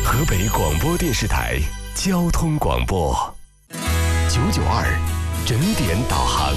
河北广播电视台交通广播992整点导航。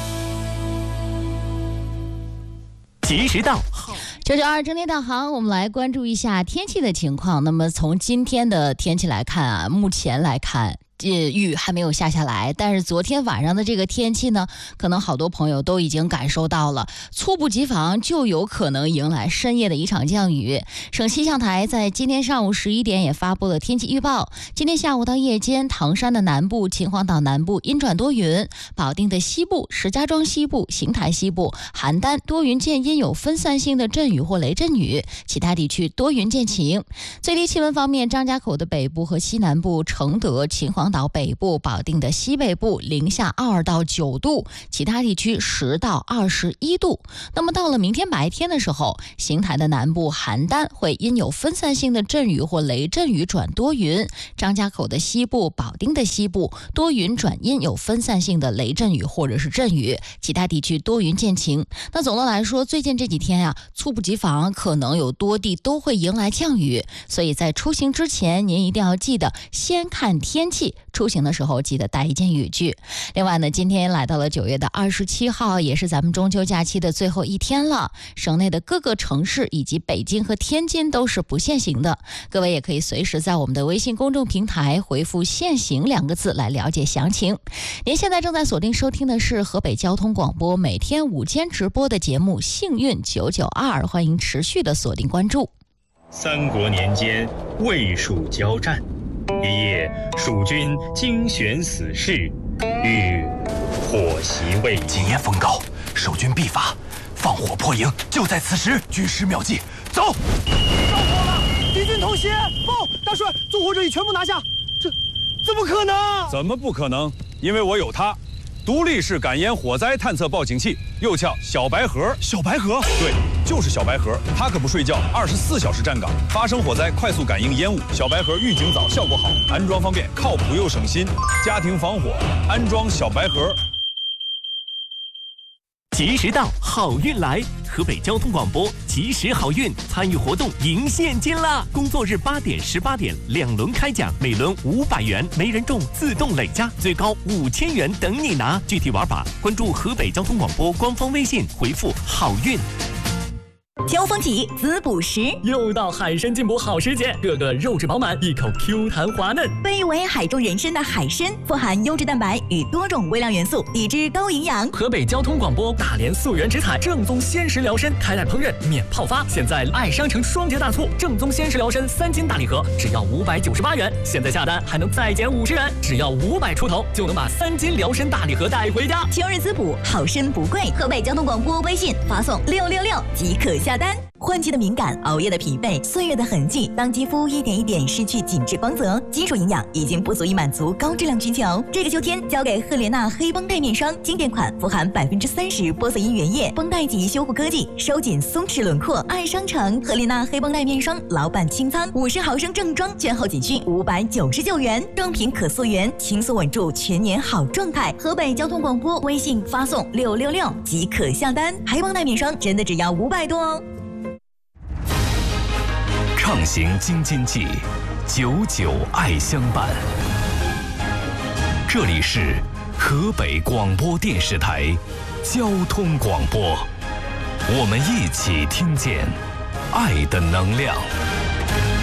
及时到 992整点导航，我们来关注一下天气的情况。那么从今天的天气来看啊，目前来看雨还没有下来，但是昨天晚上的这个天气呢，可能好多朋友都已经感受到了，猝不及防就有可能迎来深夜的一场降雨。省气象台在今天上午11点也发布了天气预报，今天下午到夜间，唐山的南部、秦皇岛南部阴转多云，保定的西部、石家庄西部、邢台西部、邯郸多云见阴有分散性的阵雨或雷阵雨，其他地区多云见晴。最低气温方面，张家口的北部和西南部、承德、秦皇岛北部、保定的西北部零下2到9度，其他地区10到21度。那么到了明天白天的时候，邢台的南部、邯郸会阴有分散性的阵雨或雷阵雨转多云，张家口的西部、保定的西部多云转阴有分散性的雷阵雨或者是阵雨，其他地区多云见晴。那总的来说，最近这几天呀，猝不及防，可能有多地都会迎来降雨，所以在出行之前，您一定要记得先看天气，出行的时候记得带一件雨具。另外呢，今天来到了9月27号，也是咱们中秋假期的最后一天了。省内的各个城市以及北京和天津都是不限行的，各位也可以随时在我们的微信公众平台回复限行2个字来了解详情。您现在正在锁定收听的是河北交通广播每天午间直播的节目幸运992，欢迎持续的锁定关注。 三国年间，魏蜀交战，一夜，蜀军精选死士，欲火袭魏。 今夜风高，守军必发，放火破营，就在此时。军师妙计，走！ 着火了，敌军偷袭！报，大帅，纵火者已全部拿下。这怎么可能？ 怎么不可能？因为我有它。独立式感烟火灾探测报警器，又叫小白盒。 小白盒？ 对，就是小白盒。它可不睡觉，24小时站岗，发生火灾快速感应烟雾。小白盒预警早，效果好，安装方便，靠谱又省心。家庭防火，安装小白盒。 及时到，好运来！河北交通广播及时好运参与活动赢现金啦！工作日8点、18点2轮开奖，每轮500元，没人中自动累加，最高5000元等你拿。具体玩法关注河北交通广播官方微信，回复好运。 交锋起滋补食， 又到海参进补好时节，个个肉质饱满，一口 Q 弹滑嫩。 被誉为海中人参的海参，富含优质蛋白与多种微量元素，以致高营养。 河北交通广播大连溯源直采正宗鲜食疗参，开袋烹饪免泡发。现在爱商城双节大促，正宗鲜食疗参3斤大礼盒只要598元，现在下单还能再减50元，只要500出头就能把3斤疗参大礼盒带回家。 秋日滋补，好参不贵。河北交通广播微信发送666即可下单。换季的敏感，熬夜的疲惫，岁月的痕迹，当肌肤一点一点失去紧致光泽，基础营养已经不足以满足高质量需求。这个秋天，交给赫莲娜黑绷带面霜，经典款，富含30%玻色因原液，绷带级修护科技，收紧松弛轮廓。爱商城赫莲娜黑绷带面霜，老板清仓，50毫升正装，券后仅需599元，正品可溯源，轻松稳住全年好状态。河北交通广播微信发送666即可下单，黑绷带面霜真的只要500多哦。 畅行京津冀，99爱相伴。这里是河北广播电视台交通广播，我们一起听见爱的能量。